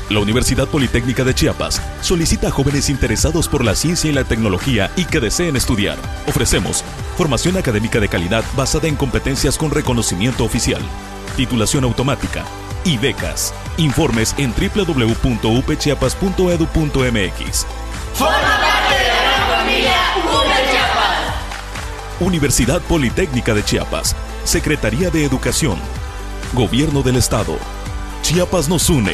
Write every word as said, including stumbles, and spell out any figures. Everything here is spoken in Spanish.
La Universidad Politécnica de Chiapas solicita a jóvenes interesados por la ciencia y la tecnología y que deseen estudiar. Ofrecemos formación académica de calidad basada en competencias con reconocimiento oficial, titulación automática y becas. Informes en doble u doble u doble u punto u p chiapas punto e d u punto m x. ¡Forma parte de la gran familia U P Chiapas! Universidad Politécnica de Chiapas, Secretaría de Educación, Gobierno del Estado. Chiapas nos une.